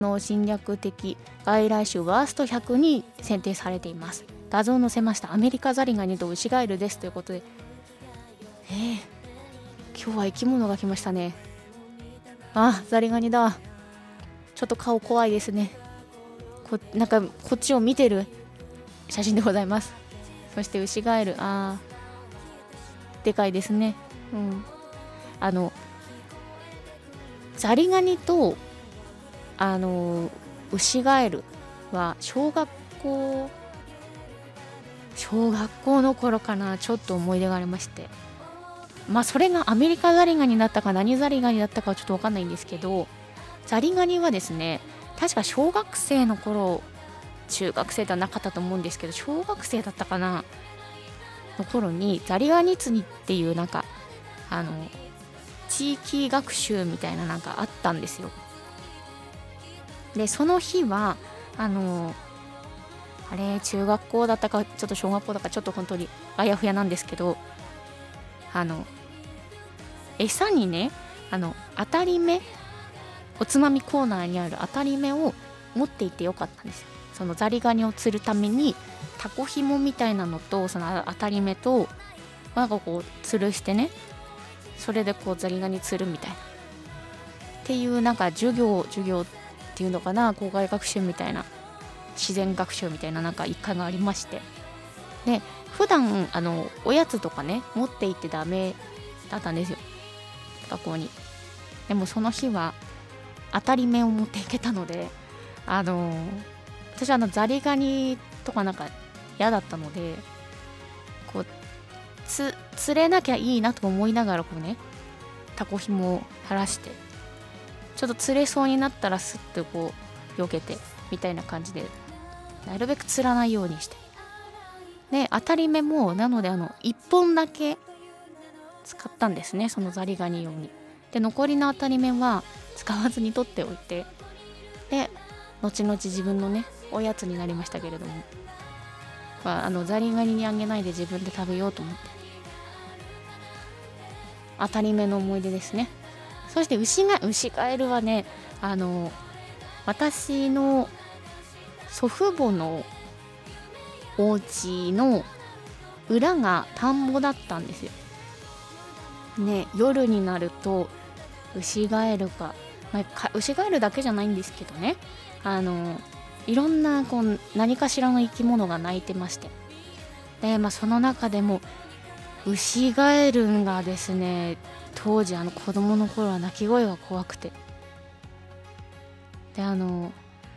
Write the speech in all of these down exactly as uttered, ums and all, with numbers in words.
の侵略的外来種ワーストひゃくに選定されています。画像を載せました。アメリカザリガニとウシガエルですということで、えー、今日は生き物が来ましたね。あ、ザリガニだ。ちょっと顔怖いですね。こなんかこっちを見てる写真でございます。そしてウシガエル、あーでかいですね。うん、あのザリガニとあのウシガエルは小学校小学校の頃かな、ちょっと思い出がありまして、まあそれがアメリカザリガニだったか何ザリガニだったかはちょっと分かんないんですけど、ザリガニはですね、確か小学生の頃、中学生ではなかったと思うんですけど、小学生だったかなの頃にザリガニ釣りっていうなんかあの地域学習みたいななんかあったんですよ。でその日はあのあれ中学校だったかちょっと小学校だかちょっと本当にあやふやなんですけど、あの餌にね、あの当たり目、おつまみコーナーにある当たり目を持っていってよかったんですよ。そのザリガニを釣るためにタコひもみたいなのとその当たり目となんかこう吊るしてね、それでこうザリガニ釣るみたいなっていうなんか授業授業っていうのかな、校外学習みたいな、自然学習みたいななんか一環がありまして、で普段あのおやつとかね持って行ってダメだったんですよ、学校に。でもその日は当たり目を持っていけたので、あの私はあのザリガニとかなんか嫌だったので、こうつ釣れなきゃいいなと思いながらこうねタコひもを垂らして、ちょっと釣れそうになったらスッとこう避けてみたいな感じで、なるべく釣らないようにして、で当たり目もなのであのいっぽんだけ使ったんですね、そのザリガニ用に。で残りの当たり目は使わずに取っておいて、で後々自分のねおやつになりましたけれども、まあ、あのザリガニにあげないで自分で食べようと思って、当たり目の思い出ですね。そしてウシガウシガエルはね、あの私の祖父母のお家の裏が田んぼだったんですよね。夜になるとウシガエルが、まあ、ウシガエルだけじゃないんですけどね、あのいろんなこう何かしらの生き物が鳴いてまして、で、まあ、その中でもウシガエルがですね、当時あの子供の頃は鳴き声が怖くて、であの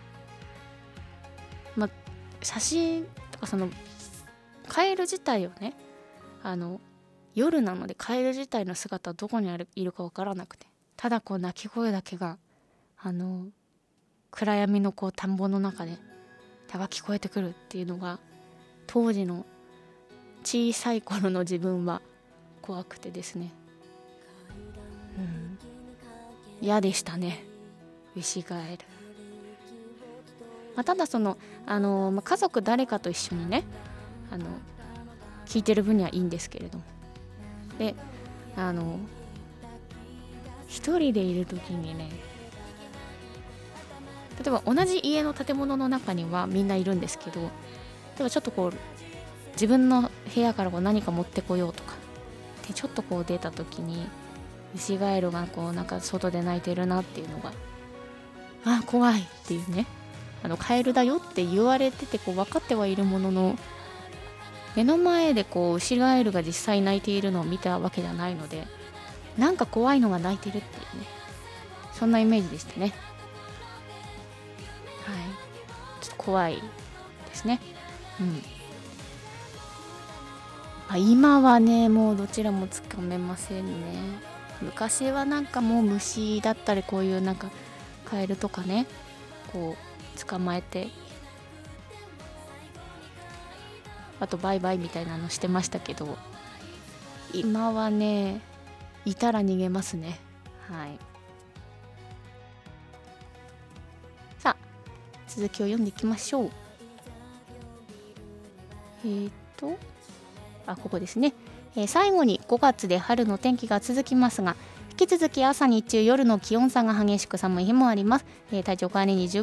まあ写真とかそのカエル自体をね、あの夜なのでカエル自体の姿はどこにあるいるかわからなくて、ただこう鳴き声だけがあの暗闇のこう田んぼの中でたが聞こえてくるっていうのが、当時の小さい頃の自分は怖くてですね、うん、嫌でしたね、ウシガエル。まあ、ただその、あのまあ、家族誰かと一緒にねあの聞いてる分にはいいんですけれども、であの一人でいる時にね、例えば同じ家の建物の中にはみんないるんですけど、例えばちょっとこう自分の部屋からこう何か持ってこようとかでちょっとこう出た時にウシガエルがこうなんか外で鳴いてるなっていうのが、あ怖いっていうね、あのカエルだよって言われててこう分かってはいるものの、目の前でこうウシガエルが実際鳴いているのを見たわけじゃないので、なんか怖いのが鳴いてるっていうね、そんなイメージでしたね。はい、ちょっと怖いですね。うん、まあ、今はねもうどちらもつかめませんね。昔はなんかもう虫だったりこういうなんかカエルとかねこう捕まえて、あとバイバイみたいなのしてましたけど、今はねいたら逃げますね。はい。さあ続きを読んでいきましょう。えーとあここですね、えー、最後にごがつで春の天気が続きますが、 引き続き朝日中夜の気温差が激しく寒い日もあります、えー、体調管理に十